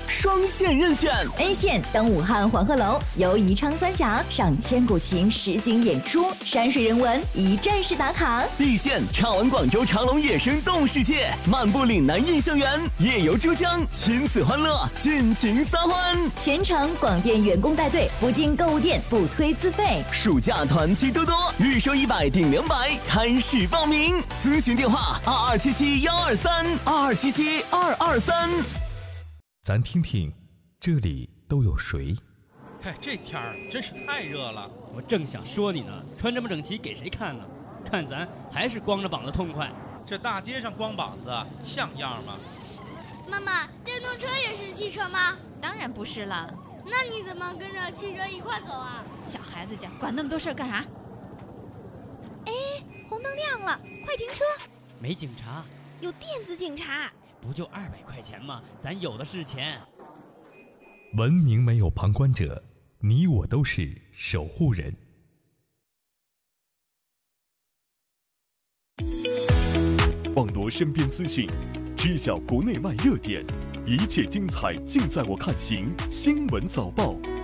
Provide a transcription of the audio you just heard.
双线任选。 A 线登武汉黄鹤楼，游宜昌三峡，上千古情实景演出，山水人文一站式打卡。 B 线畅玩广州长隆野生动物世界，漫步岭南印象园，夜游珠江，亲子欢乐，尽情撒欢。 全程广电员工带队，不进购物店，不推资费。 暑假团期多多，预收100顶200，开始报名。咨询电话22771232，22772223。 咱听听，这里都有谁？ 嘿，这天儿真是太热了。 我正想说你呢，穿这么整齐给谁看呢？看咱还是光着膀子痛快。 这大街上光膀子像样吗？ 妈妈，电动车也是汽车吗？ 当然不是了。 那你怎么跟着汽车一块走啊？ 小孩子家管那么多事儿干啥？哎，红灯亮了，快停车！ 没警察， 有电子警察。 不就200块钱吗？咱有的是钱。 文明没有旁观者，你我都是守护人。 网罗身边资讯，知晓国内外热点，一切精彩尽在我看行新闻早报。